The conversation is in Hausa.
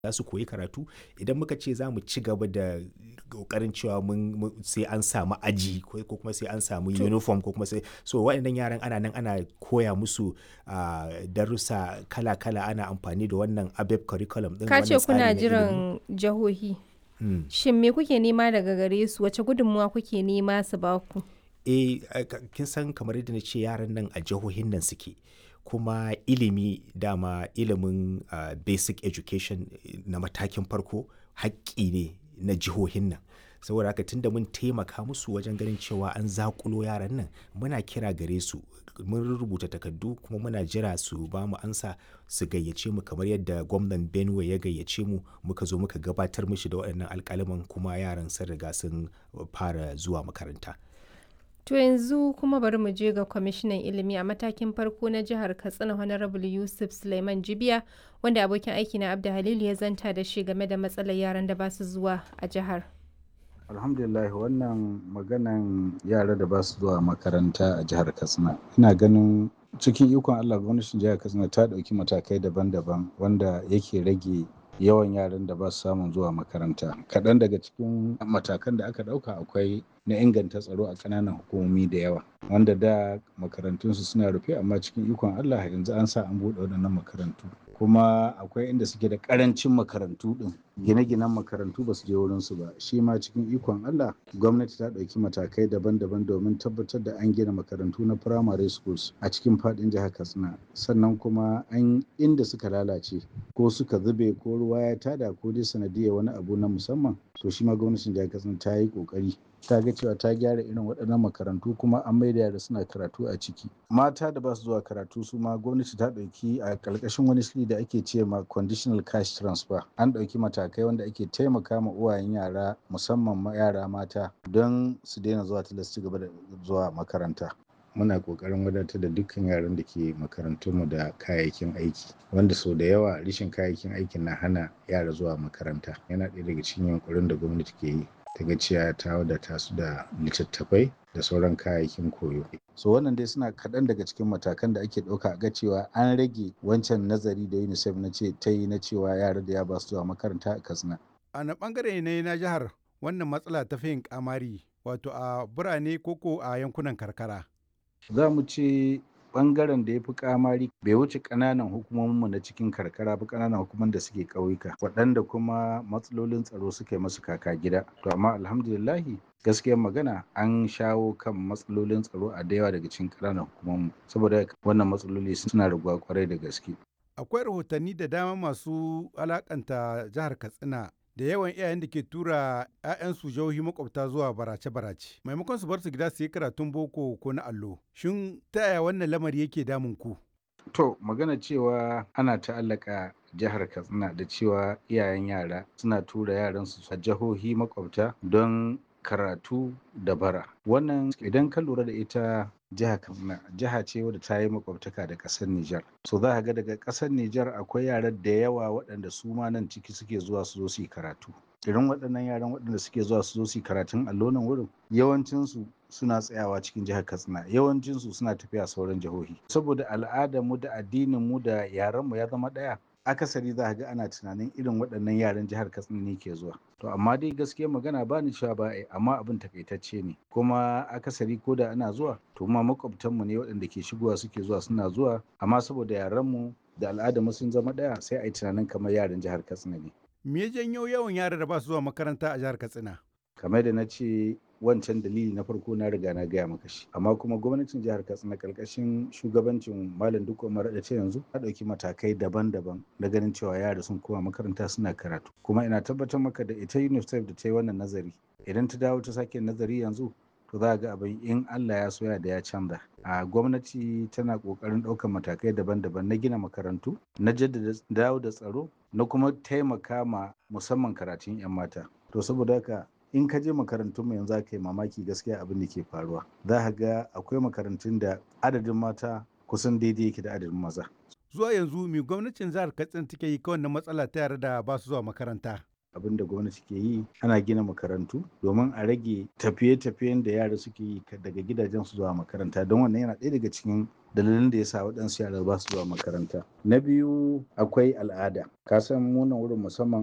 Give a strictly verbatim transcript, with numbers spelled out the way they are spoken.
za su koyi karatu. Idan muka ce za mu ci gaba da ƙoƙarin cewa mun sai an samu aji ko kuma sai an samu To uniform ko kuma sai so waɗannan yaran ana nan ana koya musu ah, darussa kala-kala ana amfani da wannan A B E P curriculum ɗin ka ce wannan tsari kuna na ilimi. jiran jihohi. Mm. Shin me kuke nema daga gare su? Wace gudunmawa kuke nema su ba ku? Eh, a- ka- kin san kamar yadda na ce yaran nan a jihohin nan suke kuma ilimi dama ilimin ah, basic education eh, na matakin farko haƙƙi ne na jihohin nan saboda haka tunda mun taimaka musu wajen ganin cewa an zakulo yaran nan muna kira gare su mun rubuta takardu kuma muna jira su ba mu ansa su gayyace mu kamar yadda gwamnan Benue ya gayyace mu muka zo muka gabatar mishi da waɗannan alƙalaman kuma yaran sun riga sun fara zuwa makaranta. To yanzu kuma bari mu je ga kwamishinan ilimi a matakin farko na jihar Katsina Honorable Yusuf Suleiman Jibiya wanda abokin aiki na Abda Halilu ya zanta da shi game da matsalar yaran da ba su zuwa a jihar. Alhamdulillah wannan maganan yara da ba su zuwa makaranta a jihar Katsina. Ina ganin cikin ikon Allah gwamnatin jihar Katsina ta ɗauki matakai daban-daban wanda yake rage yawan yaran da ba su samun zuwa makaranta. Kaɗan daga cikin matakan da aka ɗauka akwai na inganta tsaro a ƙananan hukumomi da yawa wanda da makarantunsu suna rufe amma cikin ikon Allah yanzu an sa an buɗe waɗannan makarantu. Kuma akwai inda suke da ƙarancin makarantu ɗin gine-ginen makarantu ba su je wurinsu ba shi ma cikin ikon Allah gwamnati ta ɗauki matakai daban-daban domin tabbatar da an gina makarantu na primary schools a cikin faɗin jihar Katsina sannan kuma an inda suka lalace ko suka zube ko ruwa ya tada ko dai sanadiyar wani abu na musamman to shi ma gwamnatin jihar Katsina ta yi ƙoƙari ta ga cewa ta gyara irin waɗannan makarantu kuma an maida yara suna karatu a ciki mata da ba su zuwa karatu su ma gwamnati ta ɗauki a ƙarƙashin wani shiri da ake ce ma conditional cash transfer an ɗauki matakai wanda ake taimaka ma uwayen yara musamman ma yara mata don su daina zuwa tilas ci gaba da zuwa makaranta muna ƙoƙarin wadatar da dukkan yaran da ke makarantunmu da kayayyakin aiki wanda sau da yawa rashin kayayyakin aikin na hana yara zuwa makaranta yana ɗaya daga cikin yunƙurin da gwamnati ke yi ta ga cewa ta wadata su da littattafai da sauran kayayyakin koyo. So wannan dai suna kaɗan daga cikin matakan da ake ɗauka a ga cewa an rage wancan nazari da UNICEF na ce ta yi na cewa yara da ya ba su zuwa makaranta a Katsina. A na ɓangare ne na jihar wannan matsala ta fi yin kamari wato a birane koko a yankunan karkara. Za mu ce ɓangaren da ya fi kamari bai wuce ƙananan hukumominmu na cikin karkara ba ƙananan hukumomin da suke ƙauyuka waɗanda kuma matsalolin tsaro suka yi masu kaka gida. To amma alhamdulillahi gaskiyar magana an shawo kan matsalolin tsaro a da yawa daga cikin ƙananan hukumominmu saboda wannan matsaloli suna raguwa kwarai da gaske. Akwai rahotanni da dama masu alakanta jihar Katsina da yawan iyayen da ke tura 'ya'yansu jihohi makwabta zuwa barace-barace maimakon su bar su gida su yi karatun boko ko na allo. Shin ta yaya wannan lamari yake damun ku? To magana cewa ana ta'allaka jihar Katsina da cewa iyayen yara suna tura yaransu a jihohi makwabta don karatu da bara. Wannan idan ka lura da ita jihar Katsina jiha ce wadda ta yi makwabtaka da ƙasar Nijar. So za ka ga daga ƙasar Nijar akwai yara da yawa waɗanda su ma nan ciki suke zuwa su zo su yi karatu. Irin waɗannan yaran waɗanda suke zuwa su zo su yi karatun allo nan wurin yawancinsu suna tsayawa cikin jihar Katsina yawancinsu suna tafiya sauran jihohi. Saboda al'adarmu da addininmu da yarenmu ya zama ɗaya akasari za ga ana tunanin irin waɗannan yaran jihar Katsina ne ke zuwa. To amma dai gaskiya magana ba ni cewa ba ai amma abin takaitacce ne kuma akasari ko da ana zuwa to ma makwabtanmu ne waɗanda ke shigowa suke zuwa suna zuwa amma saboda yarenmu da al'adarmu sun zama ɗaya sai a yi tunanin kamar yaran jihar Katsina ne. Me ya janyo yawan yara da ba su zuwa makaranta a jihar Katsina? Kamar da na ce wancan dalili na farko na riga na gaya maka shi amma kuma gwamnatin jihar Katsina karkashin shugabancin Malam Dukko Umar da ce yanzu ta ɗauki matakai daban-daban na ganin cewa yara sun koma makaranta suna karatu kuma ina tabbatar maka da ita UNICEF da ta yi wannan nazari idan ta dawo ta sake nazari yanzu to za ga abin in Allah ya soya da ya canza a gwamnati tana kokarin ɗaukar matakai daban-daban na gina makarantu na jaddada dawo da tsaro na kuma taimaka ma musamman karatun 'yan mata to saboda haka in ka je makarantun mu yanzu ka yi mamaki gaskiya abin da ke faruwa za ka ga akwai makarantun da adadin mata kusan daidai yake da adadin maza. Zuwa yanzu me gwamnatin jihar Katsina take yi kan wannan matsala ta yara da ba su zuwa makaranta? Abin da gwamnati ke yi ana gina makarantu domin a rage tafiye-tafiyen da yara suke yi daga gidajen su zuwa makaranta don wannan yana ɗaya daga cikin dalilin da ya sa waɗansu yara ba su zuwa makaranta. Na biyu akwai al'ada. Ka san munan wurin musamman